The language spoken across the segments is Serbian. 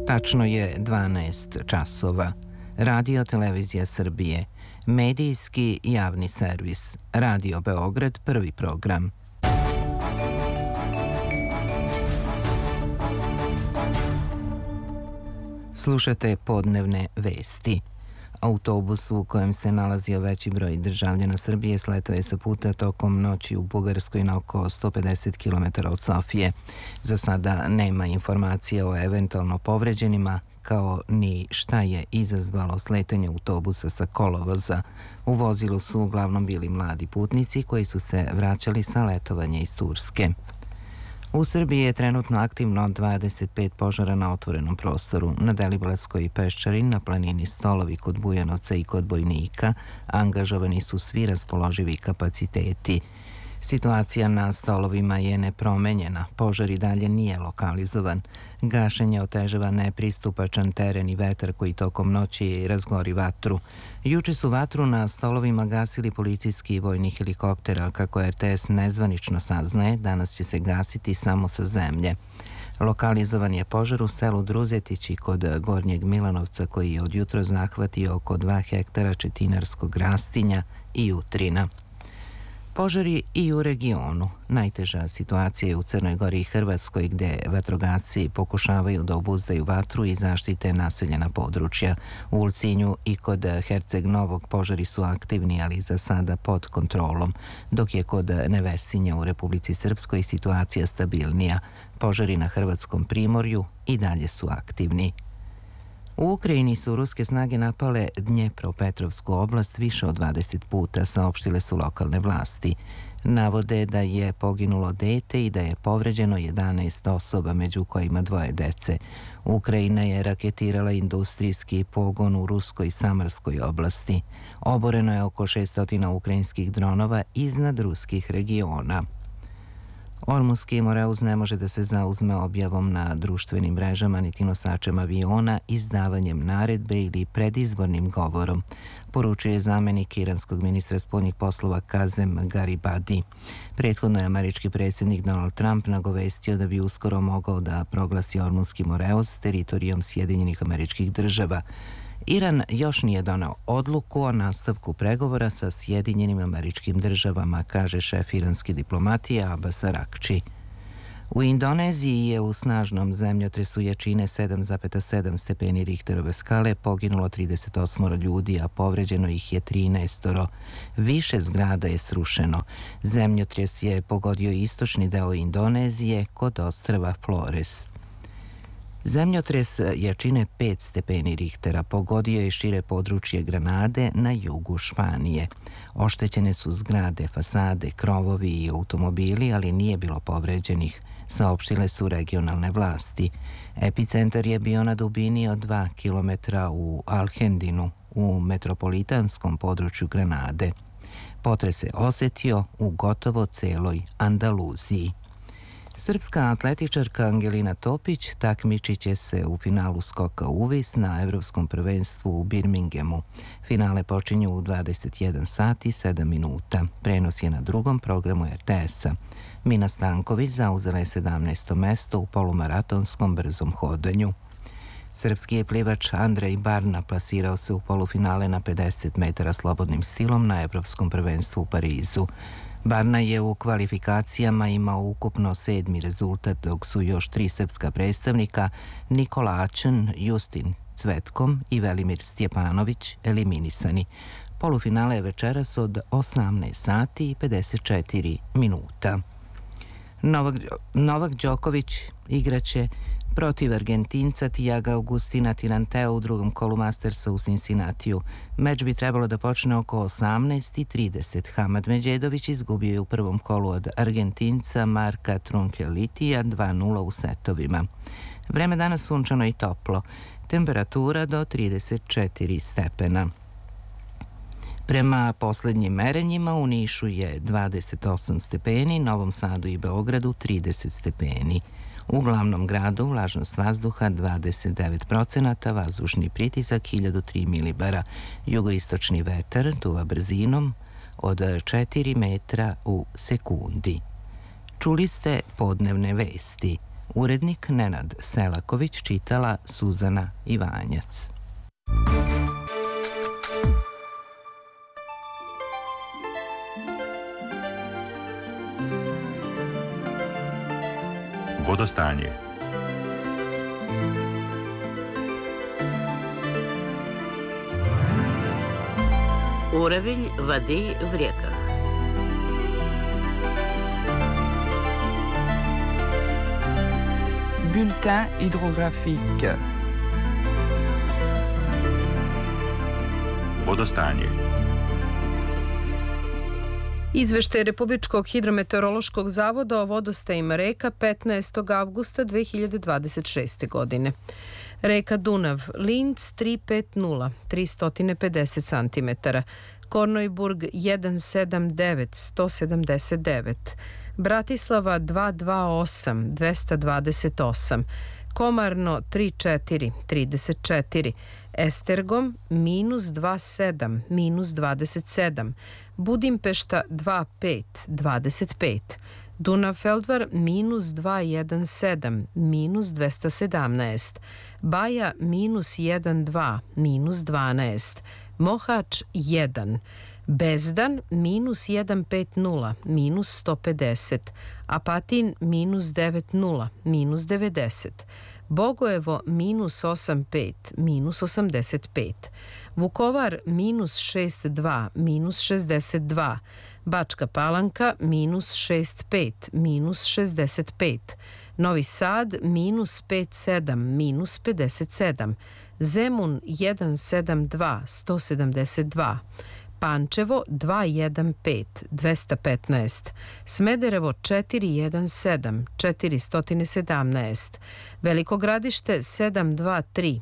Tačno je 12 časova. Radio Televizija Srbije, medijski javni servis, Radio Beograd, prvi program. Slušate podnevne vesti. Autobus u kojem se nalazio veći broj državljana Srbije sletao je sa puta tokom noći u Bugarskoj na oko 150 km od Sofije. Za sada nema informacija o eventualno povređenima, kao ni šta je izazvalo sletanje autobusa sa kolovoza. U vozilu su uglavnom bili mladi putnici koji su se vraćali sa letovanja iz Turske. U Srbiji je trenutno aktivno 25 požara na otvorenom prostoru. Na Deliblatskoj peščari, na planini Stolovi kod Bujanovca i kod Bojnika angažovani su svi raspoloživi kapaciteti. Situacija na Stolovima je nepromenjena, požar i dalje nije lokalizovan. Gašenje otežava nepristupačan teren i vetar koji tokom noći razgori vatru. Juče su vatru na Stolovima gasili policijski i vojni helikoptera, kako RTS nezvanično saznaje, danas će se gasiti samo sa zemlje. Lokalizovan je požar u selu Druzetići kod Gornjeg Milanovca koji je od jutra zahvatio oko 2 hektara četinarskog rastinja i utrina. Požari i u regionu. Najteža situacija je u Crnoj Gori i Hrvatskoj gde vatrogasci pokušavaju da obuzdaju vatru i zaštite naseljena područja. U Ulcinju i kod Herceg Novog požari su aktivni, ali za sada pod kontrolom, dok je kod Nevesinja u Republici Srpskoj situacija stabilnija. Požari na Hrvatskom primorju i dalje su aktivni. U Ukrajini su ruske snage napale Dnjepropetrovsku oblast više od 20 puta, saopštile su lokalne vlasti. Navode da je poginulo dete i da je povređeno 11 osoba, među kojima 2 dece. Ukrajina je raketirala industrijski pogon u ruskoj Samarskoj oblasti. Oboreno je oko 600 ukrajinskih dronova iznad ruskih regiona. Ormuski Moreuz ne može da se zauzme objavom na društvenim mrežama niti nosačem aviona, izdavanjem naredbe ili predizbornim govorom, poručuje zamenik iranskog ministra spoljnih poslova Kazem Garibadi. Prethodno je američki predsjednik Donald Trump nagovestio da bi uskoro mogao da proglasi Ormuski Moreuz teritorijom Sjedinjenih Američkih Država. Iran još nije doneo odluku o nastavku pregovora sa Sjedinjenim Američkim Državama, kaže šef iranske diplomatije Abbas Arakči. U Indoneziji je u snažnom zemljotresu jačine 7,7 stepeni Richterove skale poginulo 38 ljudi, a povređeno ih je 13. Više zgrada je srušeno. Zemljotres je pogodio istočni deo Indonezije kod ostrva Flores. Zemljotres jačine 5 stepeni Richtera pogodio je šire područje Granade na jugu Španije. Oštećene su zgrade, fasade, krovovi i automobili, ali nije bilo povređenih, saopštile su regionalne vlasti. Epicentar je bio na dubini od 2 km u Alhendinu, u metropolitanskom području Granade. Potres se osetio u gotovo celoj Andaluziji. Srpska atletičarka Angelina Topić takmičit će se u finalu skoka uvis na Evropskom prvenstvu u Birminghamu. Finale počinju u 21 sati 7 minuta. Prenos je na drugom programu RTS-a. Mina Stanković zauzela je 17. mesto u polumaratonskom brzom hodanju. Srpski je plivač Andrej Barna plasirao se u polufinale na 50 metara slobodnim stilom na Evropskom prvenstvu u Parizu. Barna je u kvalifikacijama imao ukupno 7. rezultat, dok su još 3 srpska predstavnika, Nikola Ačan, Justin Cvetkom i Velimir Stjepanović, eliminisani. Polufinale je večeras od 18 sati i 54 minuta. Novak Đoković igraće protiv Argentinca Tiaga Augustina Tiranteo u drugom kolu Mastersa u Cincinnatiju. Meč bi trebalo da počne oko 18:30. Hamad Međedović izgubio je u prvom kolu od Argentinca Marka Trunkelitija 2:0 u setovima. Vreme danas sunčano i toplo. Temperatura do 34 stepena. Prema poslednjim merenjima u Nišu je 28 stepeni, Novom Sadu i Beogradu 30 stepeni. U glavnom gradu vlažnost vazduha 29%, vazdušni pritisak 1003 milibara, jugoistočni vetar duva brzinom od 4 metra u sekundi. Čuli ste podnevne vesti. Urednik Nenad Selaković, čitala Suzana Ivanjac. Vodostanje. Urevilj vadi v rijekah. Bulletin hydrographique. Vodostanje. Izveštaj Republičkog hidrometeorološkog zavoda o vodostajima reka 15. avgusta 2026. godine. Reka Dunav, Linz 350, 350 cm, Kornojburg 179, 179, Bratislava 228, 228, Komarno 34, 34, Estergom minus 27, minus 27, Budimpešta 25, 25, Dunav-Feldvar minus 217, minus 217, Baja minus 12, minus 12, Mohač 1, Bezdan minus 150, minus 150, Apatin minus 90, minus 90, Bogojevo minus 85, minus 85, Vukovar minus 62, minus 62, Bačka Palanka minus 65, minus 65, Novi Sad minus 57, minus 57, Zemun 172, 172, Pančevo 215, 215, Smederevo 417, 417, Veliko Gradište 723,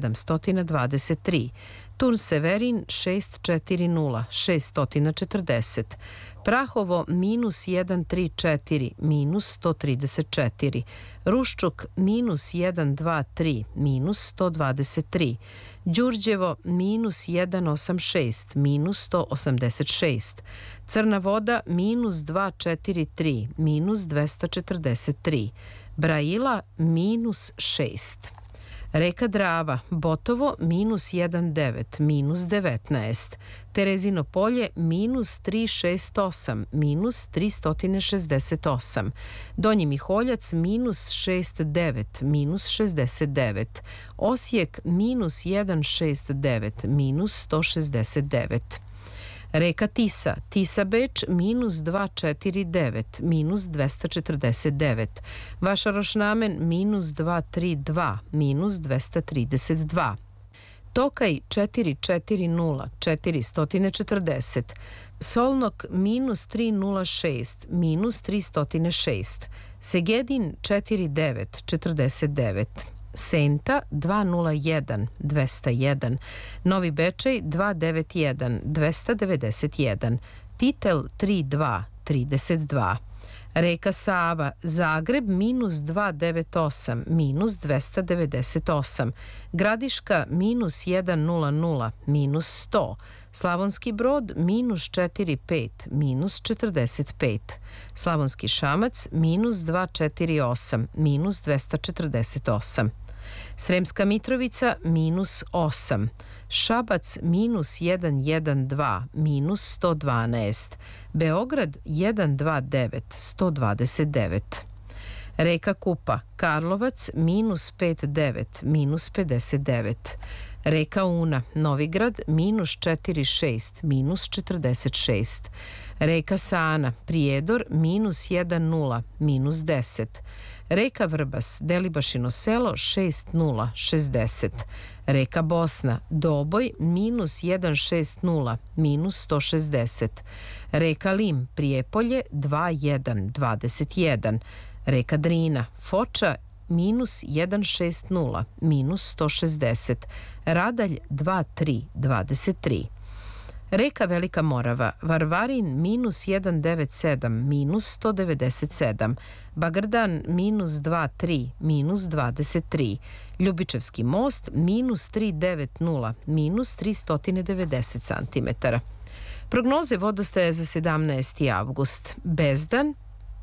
723, Turn Severin 640, 640, Prahovo minus 134, minus 134, Ruščuk minus 123, minus 123, Đurđevo minus 186, minus 186, Crna Voda minus 243, minus 243, Braila minus 6. Reka Drava, Botovo minus 19, minus 19, Terezino Polje minus 368, minus 368, Donji Miholjac minus 69, minus 69, Osijek minus 169, minus 169. Reka Tisa, Tisa Beč minus 249, minus 249, Vašarošnamen minus 232, minus 232, Tokaj 440, 440, Solnok minus 306, minus 306, Segedin 49, 49, Senta 201, 201, Novi Bečej 291, 291, Titel 32, 32. Reka Sava, Zagreb minus 298, minus 298, Gradiška minus 100, minus 100, Slavonski Brod minus 45, minus 45, Slavonski Šamac minus 248, minus 248, Sremska Mitrovica minus 8, Šabac minus 112, minus 112, Beograd 129, 129. Reka Kupa, Karlovac minus 59, minus 59. Reka Una, Novigrad minus 46, minus 46. Reka Sana, Prijedor minus 10, minus 10. Reka Vrbas, Delibašino selo 60, 60. Reka Bosna, Doboj minus 160, minus 160. Reka Lim, Prijepolje 21, 21. Reka Drina, Foča minus 160, minus 160. Radalj 23, 23. Reka Velika Morava, Varvarin minus 197, minus 197, Bagrdan minus 23, minus 23, Ljubičevski most minus 390, minus 390 cm. Prognoze vodostaja za 17. avgust. Bezdan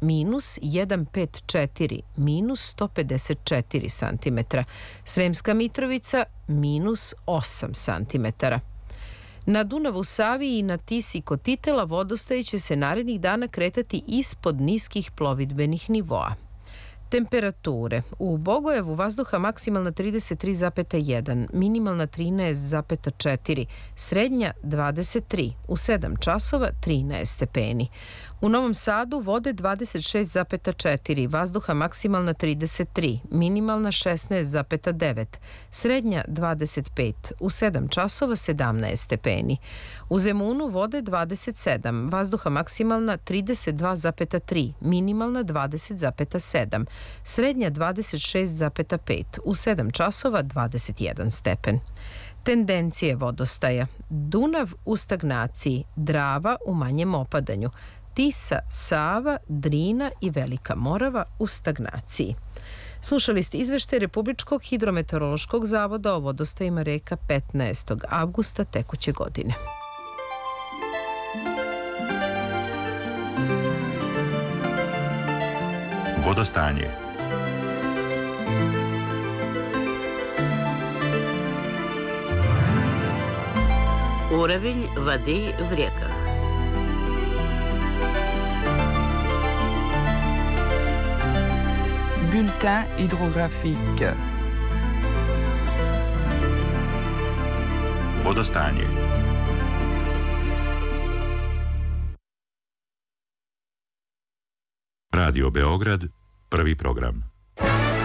minus 154, minus 154 cm. Sremska Mitrovica, minus 8 cm. Na Dunavu, Savi i na Tisi kod Titela vodostaj će se narednih dana kretati ispod niskih plovidbenih nivoa. Temperature. U Bogojevu vazduha maksimalna 33,1, minimalna 13,4, srednja 23, u 7 časova 13 stepeni. U Novom Sadu vode 26,4, vazduha maksimalna 33, minimalna 16,9, srednja 25, u 7 časova 17 stepeni. U Zemunu vode 27, vazduha maksimalna 32,3, minimalna 20,7, srednja 26,5, u 7 časova 21 stepen. Tendencije vodostaja. Dunav u stagnaciji, Drava u manjem opadanju, Tisa, Sava, Drina i Velika Morava u stagnaciji. Slušali ste izveštaj Republičkog hidrometeorološkog zavoda o vodostajima reka 15. avgusta tekuće godine. Vodostanje. Уровень воды в реках. Bulletin hydrographique. Vodostanje. Radio Beograd, prvi program.